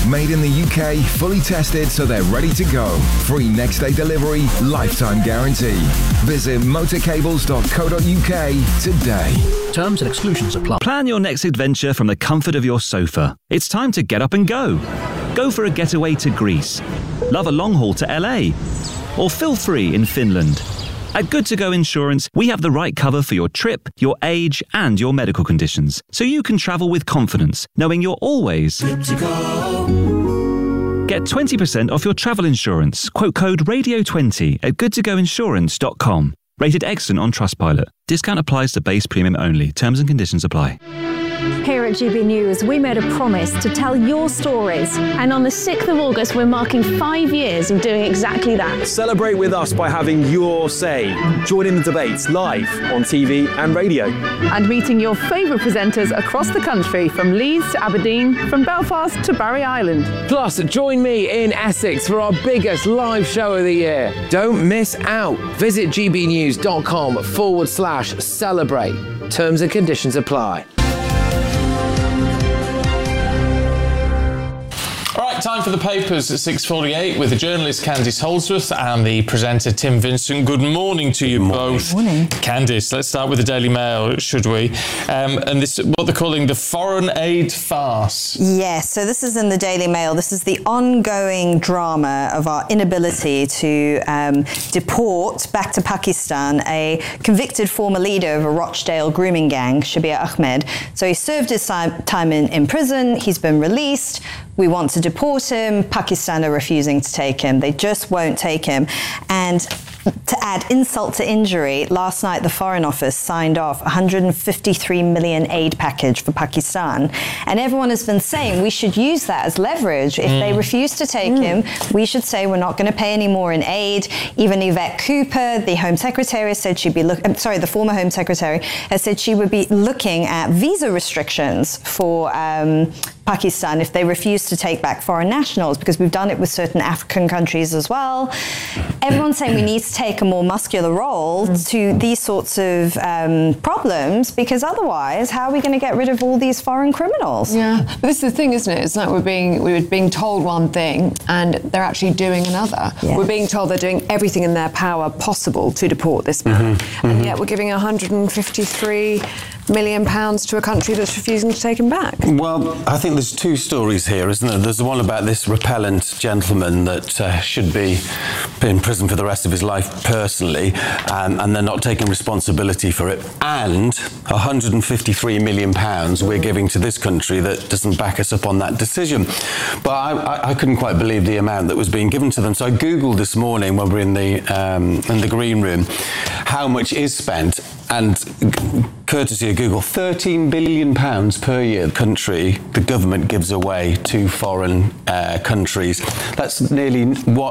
Made in the UK, fully tested so they're ready to go. Free next day delivery, lifetime guarantee. Visit motorcables.co.uk today. Terms and exclusions apply. Plan your next adventure from the comfort of your sofa. It's time to get up and go. Go for a getaway to Greece. Love a long haul to LA. Or feel free in Finland. At Good To Go Insurance, we have the right cover for your trip, your age, and your medical conditions, so you can travel with confidence, knowing you're always good to go. Get 20% off your travel insurance. Quote code RADIO20 at goodtogoinsurance.com. Rated excellent on Trustpilot. Discount applies to base premium only. Terms and conditions apply. Here at GB News, we made a promise to tell your stories. And on the 6th of August, we're marking 5 years of doing exactly that. Celebrate with us by having your say. Join in the debates live on TV and radio. And meeting your favourite presenters across the country, from Leeds to Aberdeen, from Belfast to Barry Island. Plus, join me in Essex for our biggest live show of the year. Don't miss out. Visit gbnews.com/celebrate. Terms and conditions apply. Time for the papers at 6:48 with the journalist Candice Holdsworth and the presenter Tim Vincent. Good morning to you both. Good morning. Candice, let's start with the Daily Mail, should we? And this, what they're calling the foreign aid farce. Yes, so this is in the Daily Mail. This is the ongoing drama of our inability to deport back to Pakistan a convicted former leader of a Rochdale grooming gang, Shabir Ahmed. So he served his time in prison. He's been released. We want to deport him. Pakistan are refusing to take him. They just won't take him. And to add insult to injury, last night the Foreign Office signed off a 153 million aid package for Pakistan. And everyone has been saying we should use that as leverage. If they refuse to take him, we should say we're not going to pay any more in aid. Even Yvette Cooper, the Home Secretary, said she'd be the former Home Secretary, has said she would be looking at visa restrictions for Pakistan if they refuse to take back foreign nationals, because we've done it with certain African countries as well. Everyone's saying we need to take a more muscular role to these sorts of problems, because otherwise, how are we going to get rid of all these foreign criminals? Yeah, but this is the thing, isn't it? It's like we were being told one thing and they're actually doing another. Yeah. We're being told they're doing everything in their power possible to deport this man, and yet we're giving £153 million to a country that's refusing to take him back. Well, I think there's two stories here, isn't there? There's the one about this repellent gentleman that should be in prison for the rest of his life personally, and they're not taking responsibility for it. And £153 million we're giving to this country that doesn't back us up on that decision. But I couldn't quite believe the amount that was being given to them. So I Googled this morning when we were in the green room how much is spent, and courtesy of Google, £13 billion per year the government gives away to foreign countries. That's nearly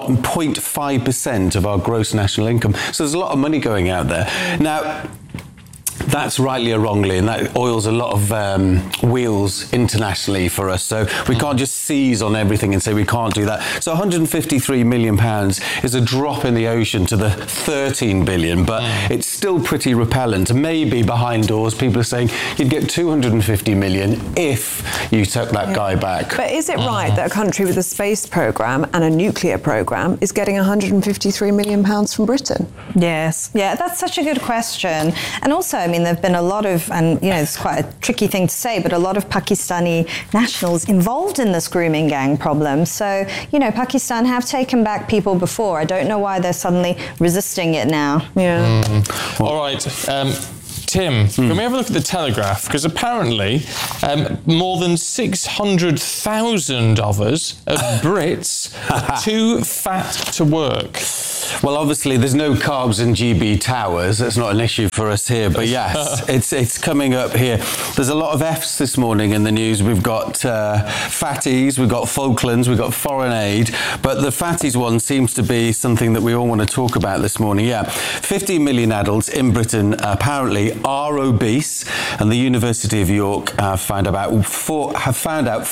0.5% of our gross national income. So there's a lot of money going out there. Now, that's rightly or wrongly, and that oils a lot of wheels internationally for us. So we can't just seize on everything and say we can't do that. So £153 million is a drop in the ocean to the 13 billion, but it's still pretty repellent. Maybe behind doors, people are saying you'd get 250 million if you took that guy back. But is it right that a country with a space programme and a nuclear programme is getting £153 million from Britain? Yes. Yeah, that's such a good question. And also, I mean, there have been a lot of, and it's quite a tricky thing to say, but a lot of Pakistani nationals involved in this grooming gang problem. So, Pakistan have taken back people before. I don't know why they're suddenly resisting it now. Yeah. All right. Tim, can we have a look at the Telegraph? Because apparently more than 600,000 of us, Brits, are too fat to work. Well, obviously, there's no carbs in GB Towers. That's not an issue for us here. But yes, it's coming up here. There's a lot of Fs this morning in the news. We've got fatties, we've got Falklands, we've got foreign aid. But the fatties one seems to be something that we all want to talk about this morning. Yeah, 15 million adults in Britain apparently are obese. And the University of York have found out 4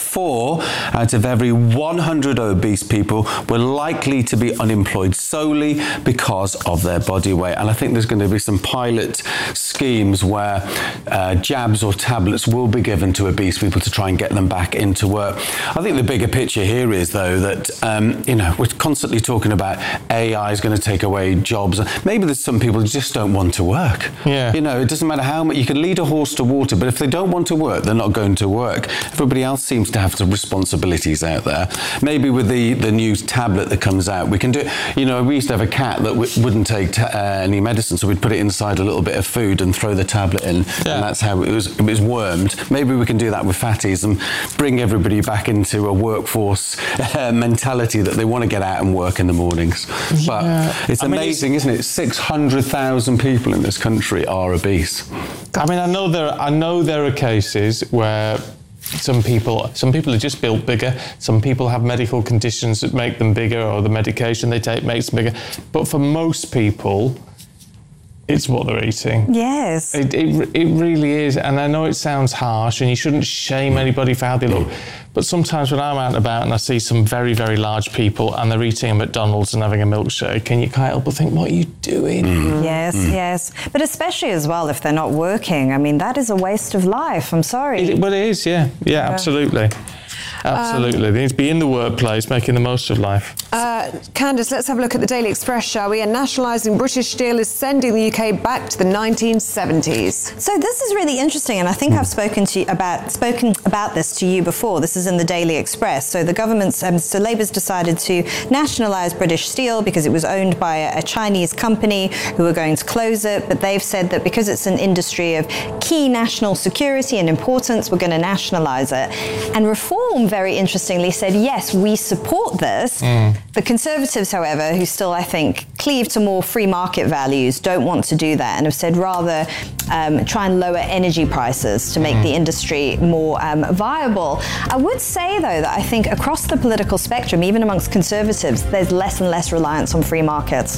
out of every 100 obese people were likely to be unemployed solely purely because of their body weight. And I think there's going to be some pilot schemes where jabs or tablets will be given to obese people to try and get them back into work. I think the bigger picture here is, though, that we're constantly talking about AI is going to take away jobs. Maybe there's some people who just don't want to work. Yeah. It doesn't matter how much you can lead a horse to water, but if they don't want to work, they're not going to work. Everybody else seems to have some responsibilities out there. Maybe with the new tablet that comes out, we can do it. We used to have a cat that wouldn't take any medicine, so we'd put it inside a little bit of food and throw the tablet in, and that's how it was wormed. Maybe we can do that with fatties and bring everybody back into a workforce mentality that they want to get out and work in the mornings. But it's amazing, isn't it? 600,000 people in this country are obese. I mean, I know there are cases where some people are just built bigger. Some people have medical conditions that make them bigger, or the medication they take makes them bigger. But for most people, it's what they're eating. Yes. It really is. And I know it sounds harsh, and you shouldn't shame anybody for how they look. But sometimes when I'm out and about and I see some very, very large people and they're eating a McDonald's and having a milkshake, and you can't help but think, what are you doing? Yes. But especially as well if they're not working. I mean, that is a waste of life. I'm sorry. Well, it is, yeah. Yeah, absolutely. Absolutely. They need to be in the workplace, making the most of life. Candice, let's have a look at the Daily Express, shall we? And nationalising British Steel is sending the UK back to the 1970s. So this is really interesting, and I think I've spoken about this to you before. This is in the Daily Express. So the government's, so Labour's decided to nationalise British Steel because it was owned by a Chinese company who were going to close it. But they've said that because it's an industry of key national security and importance, we're going to nationalise it. And Reform, very interestingly, said, yes, we support this. The Conservatives, however, who still, I think, cleave to more free market values, don't want to do that and have said rather try and lower energy prices to make the industry more viable. I would say, though, that I think across the political spectrum, even amongst Conservatives, there's less and less reliance on free markets.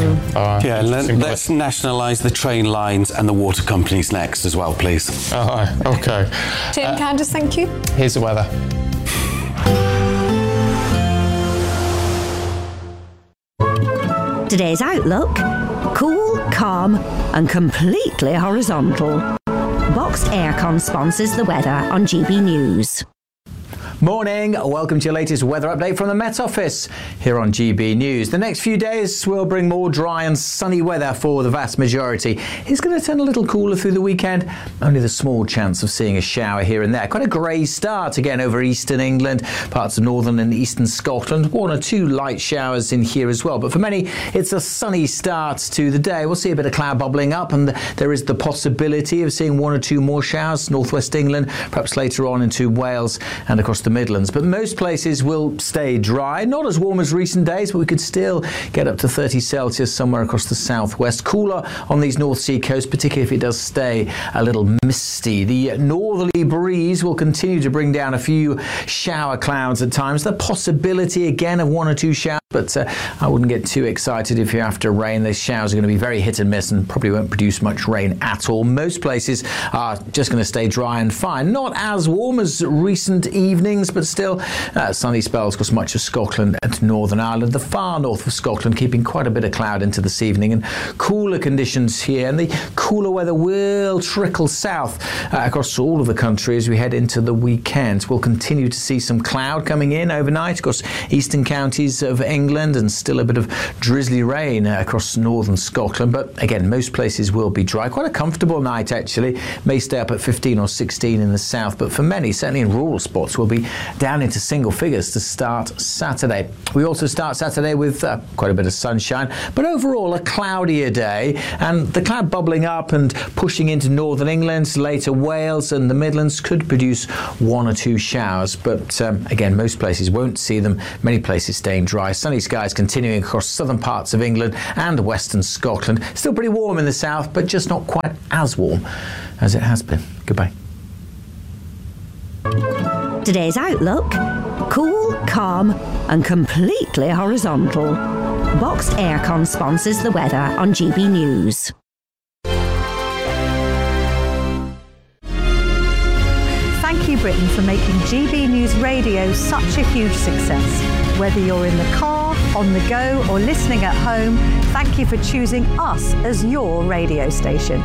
Let's nationalise the train lines and the water companies next as well, please. Okay. Tim, Candice, thank you. Here's the weather. Today's outlook: cool, calm and completely horizontal. Boxed Aircon sponsors the weather on GB News. Morning, welcome to your latest weather update from the Met Office here on GB News. The next few days will bring more dry and sunny weather for the vast majority. It's going to turn a little cooler through the weekend, only the small chance of seeing a shower here and there. Quite a grey start again over eastern England, parts of northern and eastern Scotland. 1 or 2 light showers in here as well, but for many it's a sunny start to the day. We'll see a bit of cloud bubbling up, and there is the possibility of seeing 1 or 2 more showers, northwest England, perhaps later on into Wales and across the Midlands. But most places will stay dry. Not as warm as recent days, but we could still get up to 30 Celsius somewhere across the southwest. Cooler on these North Sea coasts, particularly if it does stay a little misty. The northerly breeze will continue to bring down a few shower clouds at times. The possibility again of 1 or 2 showers, but I wouldn't get too excited if you're after rain. Those showers are going to be very hit and miss and probably won't produce much rain at all. Most places are just going to stay dry and fine. Not as warm as recent evenings, but still sunny spells across much of Scotland and Northern Ireland. The far north of Scotland keeping quite a bit of cloud into this evening, and cooler conditions here, and the cooler weather will trickle south across all of the country as we head into the weekend. We'll continue to see some cloud coming in overnight across eastern counties of England, and still a bit of drizzly rain across northern Scotland, but again most places will be dry. Quite a comfortable night actually. May stay up at 15 or 16 in the south, but for many, certainly in rural spots, will be down into single figures to start Saturday. We also start Saturday with quite a bit of sunshine, but overall a cloudier day, and the cloud bubbling up and pushing into northern England, later Wales and the Midlands could produce 1 or 2 showers, but again most places won't see them. Many places staying dry. Sunny skies continuing across southern parts of England and western Scotland. Still pretty warm in the south, but just not quite as warm as it has been. Goodbye. Today's outlook: cool, calm and completely horizontal. Boxed Aircon sponsors the weather on GB News. Thank you, Britain for making GB News Radio such a huge success. Whether you're in the car, on the go, or listening at home, thank you for choosing us as your radio station.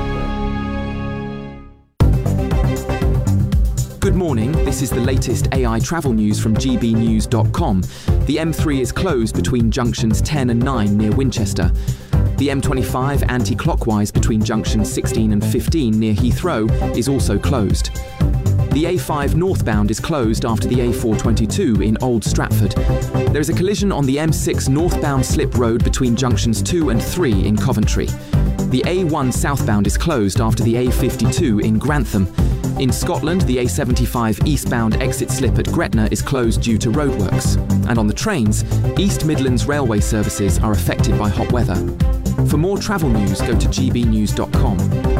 Good morning, this is the latest AI travel news from gbnews.com. The M3 is closed between junctions 10 and 9 near Winchester. The M25 anti-clockwise between junctions 16 and 15 near Heathrow is also closed. The A5 northbound is closed after the A422 in Old Stratford. There is a collision on the M6 northbound slip road between junctions 2 and 3 in Coventry. The A1 southbound is closed after the A52 in Grantham. In Scotland, the A75 eastbound exit slip at Gretna is closed due to roadworks. And on the trains, East Midlands railway services are affected by hot weather. For more travel news, go to gbnews.com.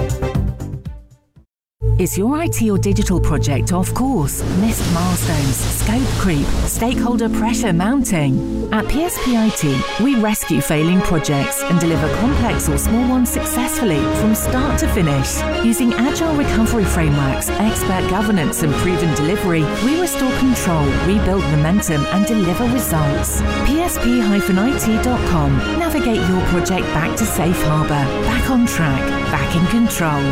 Is your IT or digital project off course? Missed milestones, scope creep, stakeholder pressure mounting? At PSP IT, we rescue failing projects and deliver complex or small ones successfully from start to finish. Using agile recovery frameworks, expert governance and proven delivery, we restore control, rebuild momentum and deliver results. PSP-IT.com. Navigate your project back to safe harbour, back on track, back in control.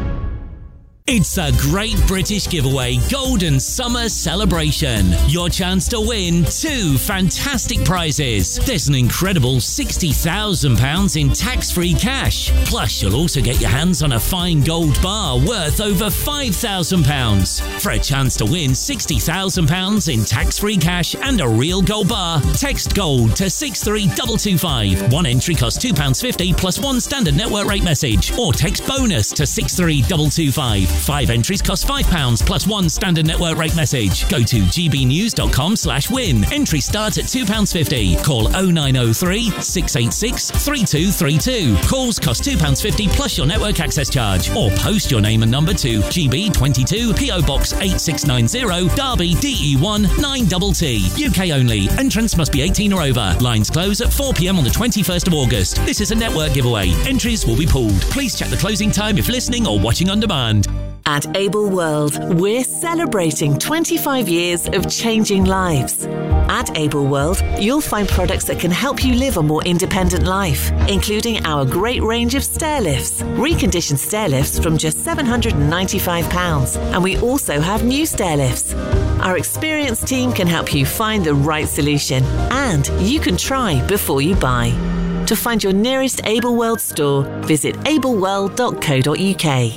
It's a Great British Giveaway Golden Summer Celebration. Your chance to win 2 fantastic prizes. There's an incredible £60,000 in tax-free cash. Plus, you'll also get your hands on a fine gold bar worth over £5,000. For a chance to win £60,000 in tax-free cash and a real gold bar, text GOLD to 63225. One entry costs £2.50 plus one standard network rate message. Or text BONUS to 63225. 5 entries cost £5 plus one standard network rate message. Go to gbnews.com/win. Entries start at £2.50. Call 0903 686 3232. Calls cost £2.50 plus your network access charge. Or post your name and number to GB22 PO Box 8690 Derby DE1 9TT. UK only. Entrance must be 18 or over. Lines close at 4 p.m. on the 21st of August. This is a network giveaway. Entries will be pulled. Please check the closing time if listening or watching on demand. At Able World, we're celebrating 25 years of changing lives. At Able World, you'll find products that can help you live a more independent life, including our great range of stair lifts, reconditioned stair lifts from just £795, and we also have new stair lifts. Our experienced team can help you find the right solution, and you can try before you buy. To find your nearest Able World store, visit ableworld.co.uk.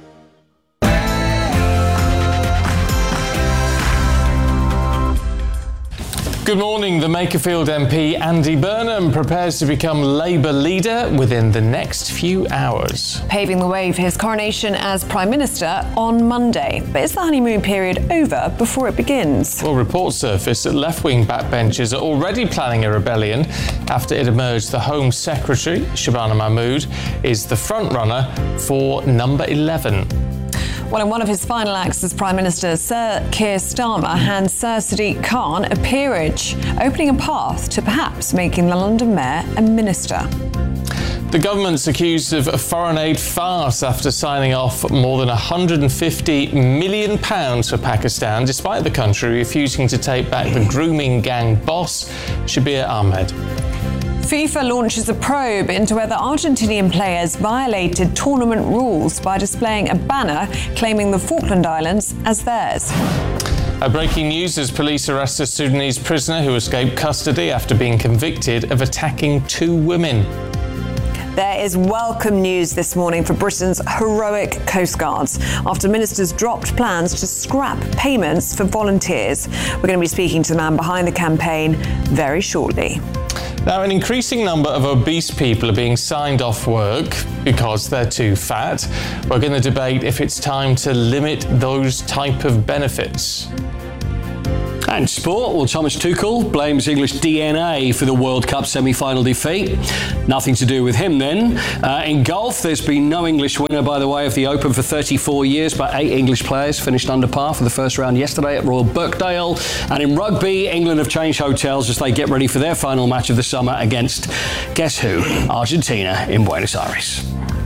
Good morning. The Makerfield MP Andy Burnham prepares to become Labour leader within the next few hours. Paving the way for his coronation as Prime Minister on Monday. But is the honeymoon period over before it begins? Well, reports surfaced that left-wing backbenchers are already planning a rebellion after it emerged the Home Secretary, Shabana Mahmood, is the front-runner for number 11. Well, in one of his final acts as Prime Minister, Sir Keir Starmer hands Sir Sadiq Khan a peerage, opening a path to perhaps making the London Mayor a minister. The government's accused of a foreign aid farce after signing off more than £150 million for Pakistan, despite the country refusing to take back the grooming gang boss, Shabir Ahmed. FIFA launches a probe into whether Argentinian players violated tournament rules by displaying a banner claiming the Falkland Islands as theirs. Breaking news as police arrest a Sudanese prisoner who escaped custody after being convicted of attacking 2 women. There is welcome news this morning for Britain's heroic coastguards after ministers dropped plans to scrap payments for volunteers. We're going to be speaking to the man behind the campaign very shortly. Now, an increasing number of obese people are being signed off work because they're too fat. We're going to debate if it's time to limit those type of benefits. And sport, well, Thomas Tuchel blames English DNA for the World Cup semi-final defeat. Nothing to do with him then. In golf, there's been no English winner, by the way, of the Open for 34 years, but 8 English players finished under par for the first round yesterday at Royal Birkdale. And in rugby, England have changed hotels as they get ready for their final match of the summer against, guess who? Argentina in Buenos Aires.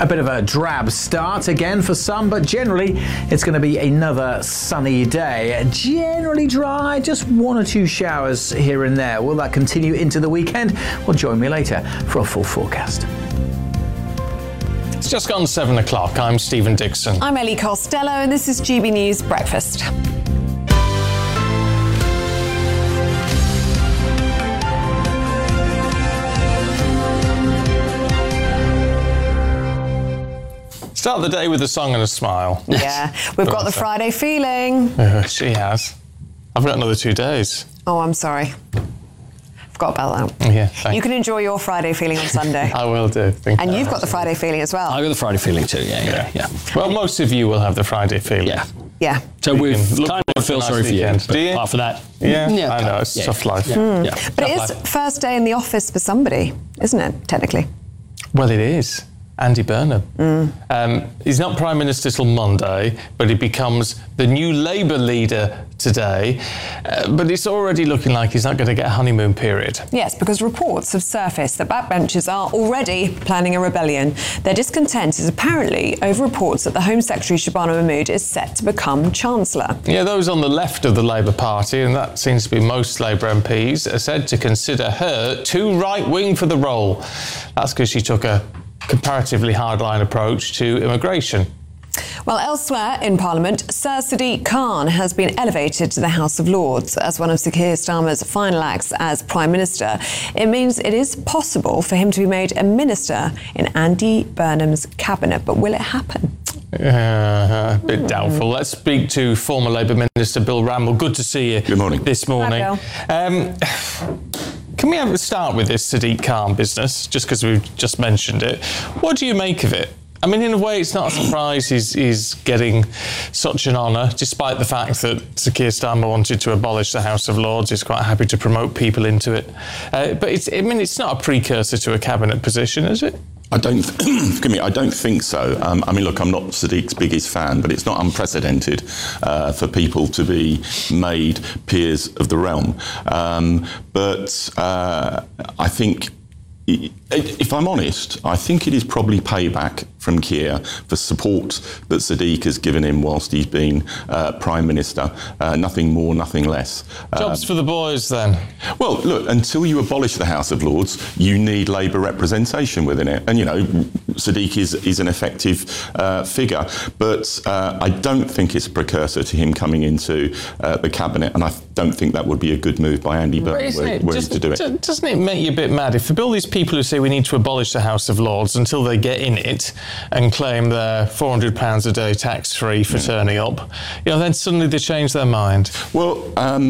A bit of a drab start again for some, but generally it's going to be another sunny day. Generally dry, just 1 or 2 showers here and there. Will that continue into the weekend? Well, join me later for a full forecast. It's just gone 7 o'clock. I'm Stephen Dixon. I'm Ellie Costello, and this is GB News Breakfast. Start the day with a song and a smile. Yeah, we've got the Friday feeling. She has. I've got another 2 days. Oh, I'm sorry. Forgot about that. Yeah, you can enjoy your Friday feeling on Sunday. I will do. And you've got the Friday feeling as well. I've got the Friday feeling too, yeah. Well, most of you will have the Friday feeling. Yeah. So we kind of feel sorry for you. Do you? Apart from that. Yeah, I know, it's a tough life. But it is first day in the office for somebody, isn't it, technically? Well, it is. Andy Burnham. He's not Prime Minister till Monday, but he becomes the new Labour leader today. But it's already looking like he's not going to get a honeymoon period. Yes, because reports have surfaced that backbenchers are already planning a rebellion. Their discontent is apparently over reports that the Home Secretary Shabana Mahmood is set to become Chancellor. Yeah, those on the left of the Labour Party, and that seems to be most Labour MPs, are said to consider her too right-wing for the role. That's because she took a comparatively hardline approach to immigration. Well, elsewhere in Parliament, Sir Sadiq Khan has been elevated to the House of Lords as one of Sir Keir Starmer's final acts as Prime Minister. It means it is possible for him to be made a minister in Andy Burnham's cabinet, but will it happen? A bit doubtful. Let's speak to former Labour Minister Bill Ramble. Good to see you. Good morning. This morning. Hi, Can we start with this Sadiq Khan business, just because we've just mentioned it? What do you make of it? I mean, in a way, it's not a surprise he's getting such an honour, despite the fact that Sir Keir Starmer wanted to abolish the House of Lords. He's quite happy to promote people into it. But it's not a precursor to a cabinet position, is it? I don't think so. I mean, look, I'm not Sadiq's biggest fan, but it's not unprecedented for people to be made peers of the realm. But I think, if I'm honest, I think it is probably payback from Keir for support that Sadiq has given him whilst he's been Prime Minister. Nothing more, nothing less. Jobs for the boys, then? Well, look, until you abolish the House of Lords, you need Labour representation within it. And, you know, Sadiq is an effective figure. But I don't think it's a precursor to him coming into the Cabinet. And I don't think that would be a good move by Andy Burnham were he to do it. Doesn't it make you a bit mad if all these people who say we need to abolish the House of Lords until they get in it and claim they're £400 a day tax-free for turning up, then suddenly they change their mind? Well,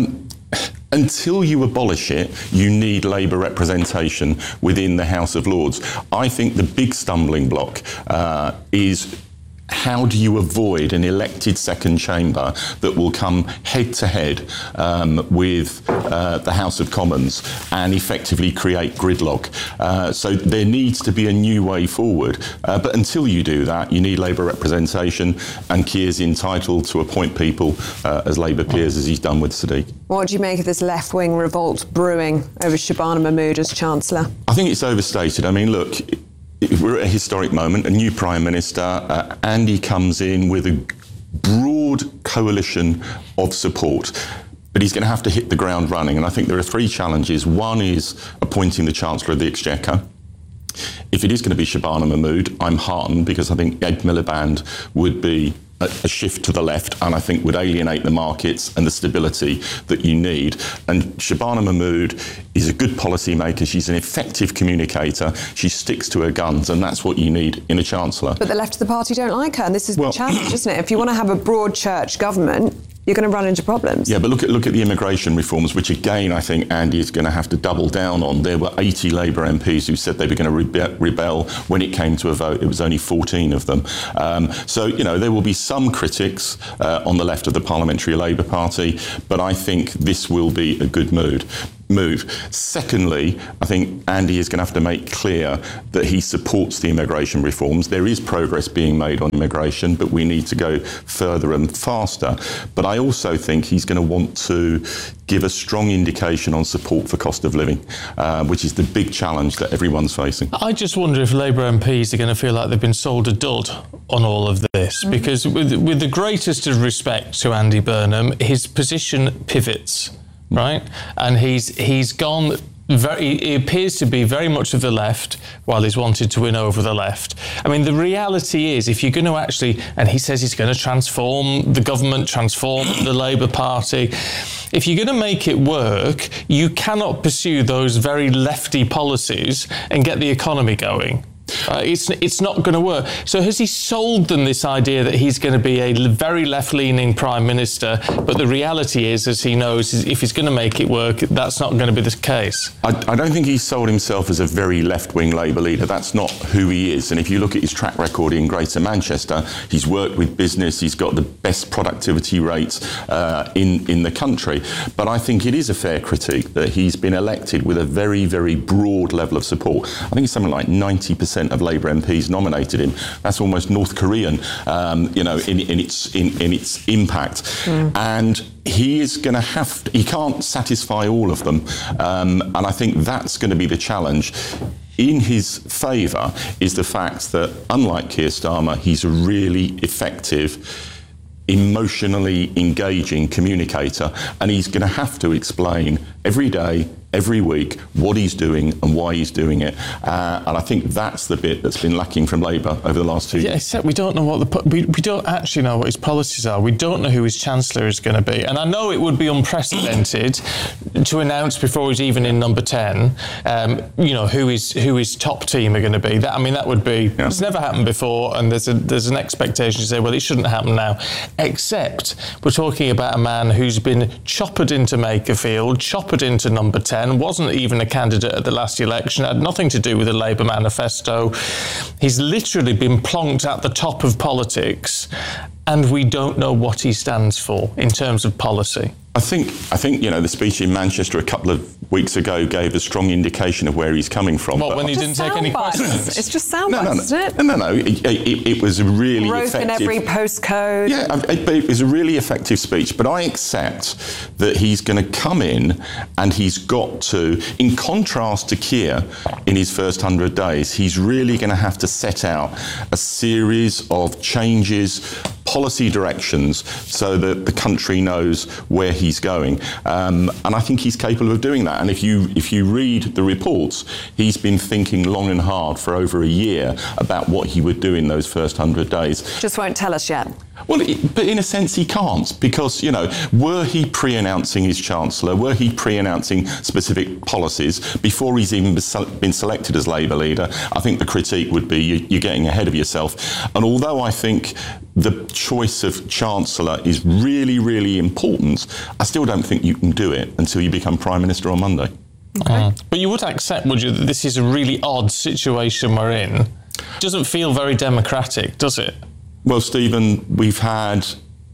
until you abolish it, you need Labour representation within the House of Lords. I think the big stumbling block is how do you avoid an elected second chamber that will come head-to-head with the House of Commons and effectively create gridlock? So there needs to be a new way forward. But until you do that, you need Labour representation, and Keir's entitled to appoint people as Labour peers, as he's done with Sadiq. What do you make of this left-wing revolt brewing over Shabana Mahmood as Chancellor? I think it's overstated. I mean, look, we're at a historic moment, a new Prime Minister. Andy comes in with a broad coalition of support, but he's going to have to hit the ground running. And I think there are 3 challenges. One is appointing the Chancellor of the Exchequer. If it is going to be Shabana Mahmood, I'm heartened because I think Ed Miliband would be a shift to the left, and I think would alienate the markets and the stability that you need. And Shabana Mahmood is a good policy maker. She's an effective communicator. She sticks to her guns, and that's what you need in a Chancellor. But the left of the party don't like her, and this is the challenge, isn't it? If you want to have a broad church government, you're going to run into problems. Yeah, but look at the immigration reforms, which again I think Andy is going to have to double down on. There were 80 Labour MPs who said they were going to rebel when it came to a vote. It was only 14 of them. So, there will be some critics on the left of the Parliamentary Labour Party, but I think this will be a good move. move. Secondly, I think Andy is going to have to make clear that he supports the immigration reforms. There is progress being made on immigration, but we need to go further and faster. But I also think he's going to want to give a strong indication on support for cost of living, which is the big challenge that everyone's facing. I just wonder if Labour MPs are going to feel like they've been sold a dud on all of this, because with the greatest of respect to Andy Burnham, his position pivots, right? And he's gone... He appears to be very much of the left while he's wanted to win over the left. I mean, the reality is, if you're going to actually, and he says he's going to transform the government, transform the Labour Party, if you're going to make it work, you cannot pursue those very lefty policies and get the economy going. It's not going to work. So has he sold them this idea that he's going to be a very left-leaning Prime Minister, but the reality is, as he knows, is if he's going to make it work, that's not going to be the case? I don't think he's sold himself as a very left-wing Labour leader. That's not who he is. And if you look at his track record in Greater Manchester, he's worked with business, he's got the best productivity rates in the country. But I think it is a fair critique that he's been elected with a very, very broad level of support. I think it's something like 90% of Labour MPs nominated him. That's almost North Korean, in its impact. And he is going to he can't satisfy all of them. And I think that's going to be the challenge. In his favour is the fact that, unlike Keir Starmer, he's a really effective, emotionally engaging communicator, and he's going to have to explain every day, every week, what he's doing and why he's doing it. And I think that's the bit that's been lacking from Labour over the last 2 years. Yeah, except we don't know we don't actually know what his policies are. We don't know who his Chancellor is going to be. And I know it would be unprecedented to announce before he's even in number 10, who his top team are going to be. That would be, it's never happened before, and there's an expectation to say, well, it shouldn't happen now. Except we're talking about a man who's been choppered into Makerfield, choppered into number 10, wasn't even a candidate at the last election, had nothing to do with the Labour manifesto. He's literally been plonked at the top of politics, and we don't know what he stands for in terms of policy. I think the speech in Manchester a couple of weeks ago gave a strong indication of where he's coming from. What, when he didn't take any questions? It's just sound bites, isn't it? No. It was a really Growth effective... in every postcode. Yeah, it was a really effective speech, but I accept that he's going to come in and he's got to, in contrast to Keir in his first 100 days, he's really going to have to set out a series of changes, policy directions, so that the country knows where he's going. And I think he's capable of doing that. And if you read the reports, he's been thinking long and hard for over a year about what he would do in those first 100 days. Just won't tell us yet. Well, but in a sense he can't, because, were he pre-announcing his Chancellor, were he pre-announcing specific policies before he's even been selected as Labour leader, I think the critique would be you're getting ahead of yourself. And although I think the choice of Chancellor is really, really important, I still don't think you can do it until you become Prime Minister on Monday. Okay. But you would accept, would you, that this is a really odd situation we're in? It doesn't feel very democratic, does it? Well, Stephen, we've had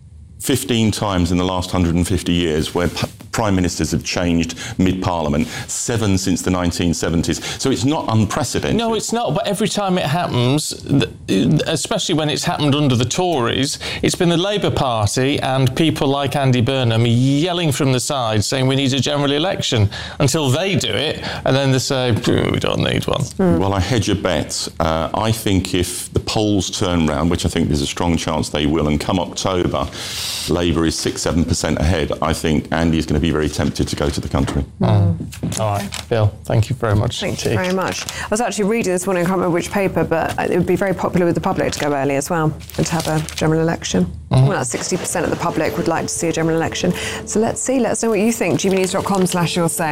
15 times in the last 150 years where Prime Ministers have changed mid-Parliament, 7 since the 1970s. So it's not unprecedented. No, it's not. But every time it happens, especially when it's happened under the Tories, it's been the Labour Party and people like Andy Burnham yelling from the side saying we need a general election until they do it, and then they say we don't need one. Well, I hedge a bet. I think if the polls turn round, which I think there's a strong chance they will, and come October, Labour is 6-7% ahead, I think Andy is going to be very tempted to go to the country. All right, Bill, thank you very much. Thank you very much. I was actually reading this morning, I can't remember which paper, but it would be very popular with the public to go early as well and to have a general election. Well, 60% of the public would like to see a general election. So let's see, let us know what you think. gbnews.com/you'll say.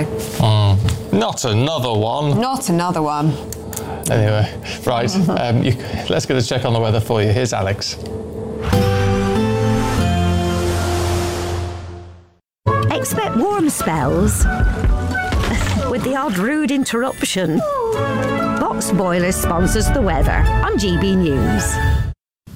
Not another one. Not another one. Anyway, right, let's get a check on the weather for you. Here's Alex. Expect warm spells with the odd rude interruption. Box Boilers sponsors the weather on GB News.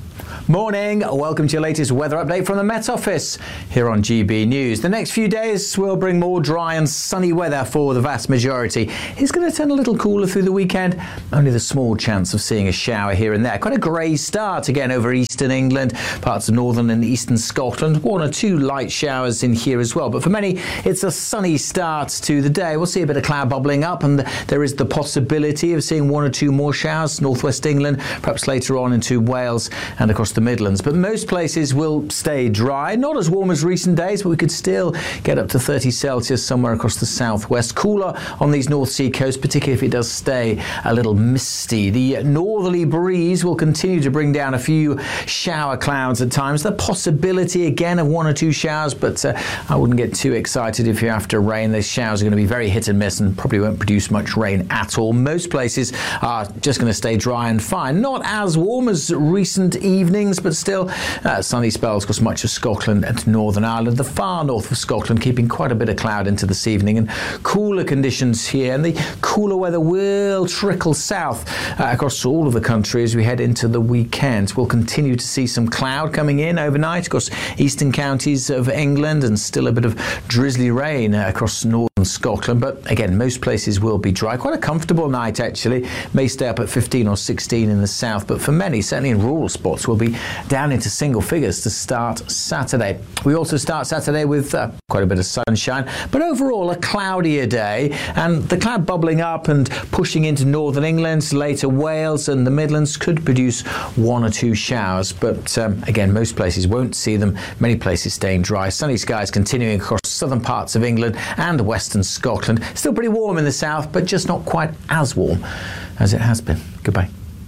Morning, welcome to your latest weather update from the Met Office here on GB News. The next few days will bring more dry and sunny weather for the vast majority. It's going to turn a little cooler through the weekend, only the small chance of seeing a shower here and there. Quite a grey start again over eastern England, parts of northern and eastern Scotland. 1 or 2 light showers in here as well, but for many it's a sunny start to the day. We'll see a bit of cloud bubbling up, and there is the possibility of seeing 1 or 2 more showers, northwest England, perhaps later on into Wales and across the Midlands. But most places will stay dry, not as warm as recent days, but we could still get up to 30 Celsius somewhere across the southwest. Cooler on these North Sea coasts, particularly if it does stay a little misty. The northerly breeze will continue to bring down a few shower clouds at times. The possibility again of 1 or 2 showers, but I wouldn't get too excited if you're after rain. Those showers are going to be very hit and miss and probably won't produce much rain at all. Most places are just going to stay dry and fine. Not as warm as recent evenings, but still sunny spells across much of Scotland and Northern Ireland. The far north of Scotland keeping quite a bit of cloud into this evening, and cooler conditions here, and the cooler weather will trickle south across all of the country as we head into the weekend. We'll continue to see some cloud coming in overnight across eastern counties of England, and still a bit of drizzly rain across northern Scotland, but again most places will be dry. Quite a comfortable night actually. May stay up at 15 or 16 in the south, but for many, certainly in rural spots, will be down into single figures to start Saturday. We also start Saturday with quite a bit of sunshine, but overall a cloudier day, and the cloud bubbling up and pushing into northern England, later Wales and the Midlands could produce 1 or 2 showers, but again most places won't see them. Many places staying dry. Sunny skies continuing across southern parts of England and western Scotland. Still pretty warm in the south, but just not quite as warm as it has been. Goodbye.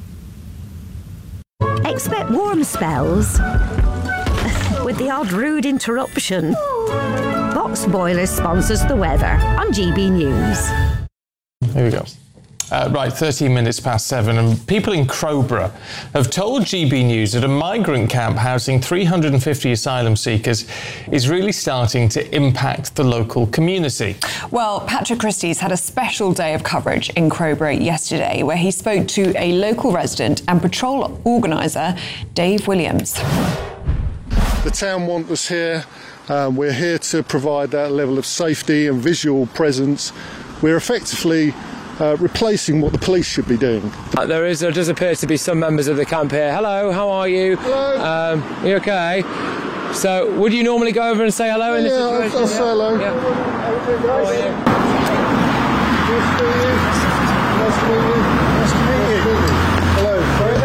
Expect warm spells with the odd rude interruption. Box Boilers sponsors the weather on GB News. Here we go. Right, 13 minutes past 7, and people in Crowborough have told GB News that a migrant camp housing 350 asylum seekers is really starting to impact the local community. Well, Patrick Christie's had a special day of coverage in Crowborough yesterday, where he spoke to a local resident and patrol organiser, Dave Williams. The town want us here. We're here to provide that level of safety and visual presence. We're effectively replacing what the police should be doing. There does appear to be some members of the camp here. Hello, how are you? Hello. Are you okay? So, would you normally go over and say hello in this situation? I'll say hello. Yeah. How are you? Nice to meet you. Nice to meet you. Hello.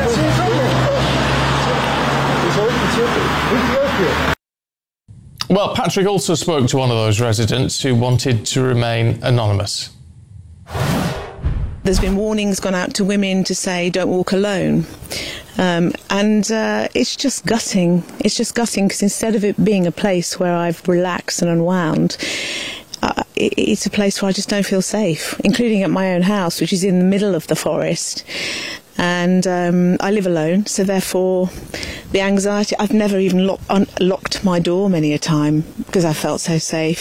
Who do you work with? Well, Patrick also spoke to one of those residents who wanted to remain anonymous. There's been warnings gone out to women to say don't walk alone, and it's just gutting. It's just gutting because instead of it being a place where I've relaxed and unwound, it's a place where I just don't feel safe, including at my own house, which is in the middle of the forest. And I live alone, so therefore the anxiety, I've never even locked my door many a time because I felt so safe.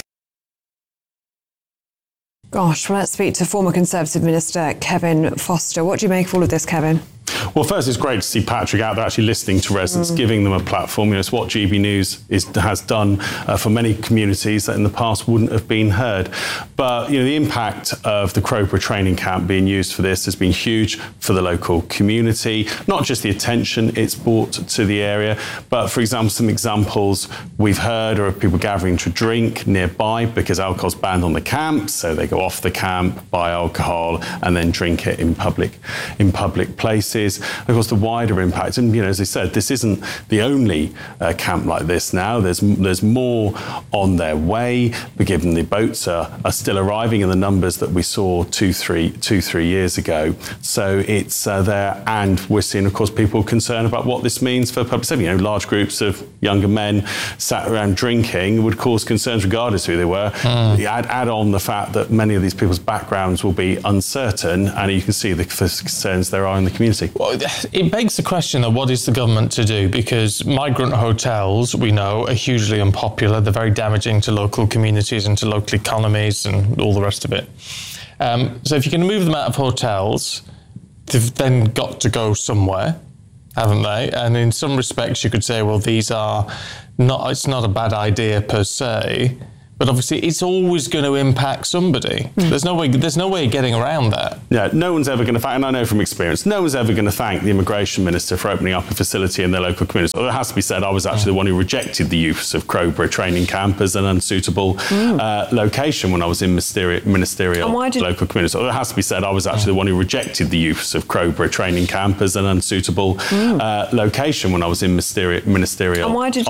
Gosh, well, let's speak to former Conservative Minister Kevin Foster. What do you make of all of this, Kevin? Well, first, it's great to see Patrick out there actually listening to residents, giving them a platform. You know, it's what GB News has done for many communities that in the past wouldn't have been heard. But, you know, the impact of the Crowborough training camp being used for this has been huge for the local community. Not just the attention it's brought to the area, but, for example, some examples we've heard are of people gathering to drink nearby because alcohol's banned on the camp, so they go off the camp, buy alcohol, and then drink it in public places. Of course, the wider impact, and, you know, as I said, this isn't the only camp like this now. There's more on their way, but given the boats are still arriving in the numbers that we saw two, three years ago. So it's there, and we're seeing, of course, people concerned about what this means for public safety. You know, large groups of younger men sat around drinking would cause concerns regardless who they were. Add on the fact that many of these people's backgrounds will be uncertain, and you can see the concerns there are in the community. Well, it begs the question of what is the government to do, because migrant hotels, we know, are hugely unpopular. They're very damaging to local communities and to local economies and all the rest of it. So if you're going to move them out of hotels, they've then got to go somewhere. haven't they? And in some respects, you could say, well, it's not a bad idea per se, but obviously it's always going to impact somebody. There's no way of getting around that. Yeah, no one's ever going to thank, and I know from experience, no one's ever going to thank the immigration minister for opening up a facility in their local community. Although it has to be said, I was actually the one who rejected the use of Crowborough training camp as an unsuitable location when I was in ministerial local community. Although it has to be said, I was actually the one who rejected the use of Crowborough training camp as an unsuitable location when I was in ministerial. And why did